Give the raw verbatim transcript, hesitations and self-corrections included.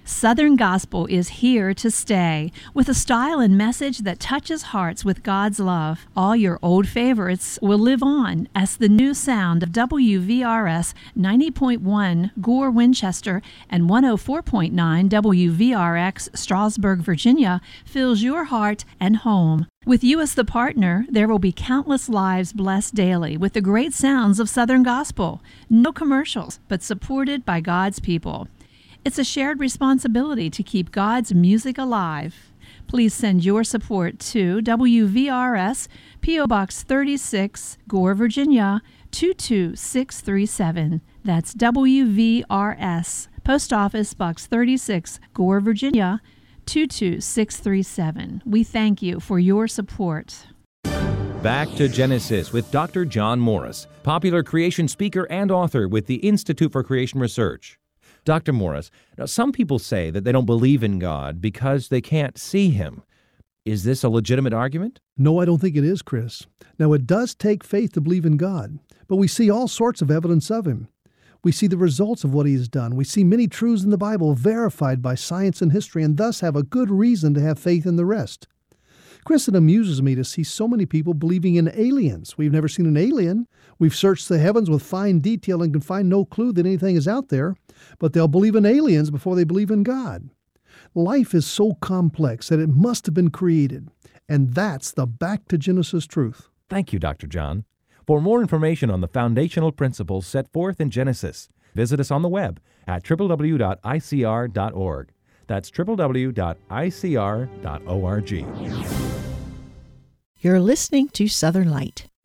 Southern Gospel is here to stay, with a style and message that touches hearts with God's love. All your old favorites will live on as the new sound of W V R S ninety point one Gore, Winchester, and one oh four point nine W V R X Strasburg, Virginia, fills your heart and home. With you as the partner, there will be countless lives blessed daily with the great sounds of Southern Gospel. No commercials, but supported by God's people. It's a shared responsibility to keep God's music alive. Please send your support to W V R S, P O. Box thirty-six, Gore, Virginia, two two six three seven. That's W V R S, Post Office Box thirty-six, Gore, Virginia, two two six three seven. We thank you for your support. Back to Genesis with Doctor John Morris, popular creation speaker and author with the Institute for Creation Research. Doctor Morris, now some people say that they don't believe in God because they can't see Him. Is this a legitimate argument? No, I don't think it is, Chris. Now, it does take faith to believe in God, but we see all sorts of evidence of Him. We see the results of what He has done. We see many truths in the Bible verified by science and history, and thus have a good reason to have faith in the rest. Chris, it amuses me to see so many people believing in aliens. We've never seen an alien. We've searched the heavens with fine detail and can find no clue that anything is out there, but they'll believe in aliens before they believe in God. Life is so complex that it must have been created, and that's the back to Genesis truth. Thank you, Doctor John. For more information on the foundational principles set forth in Genesis, visit us on the web at w w w dot i c r dot org. That's w w w dot i c r dot org. You're listening to Southern Light.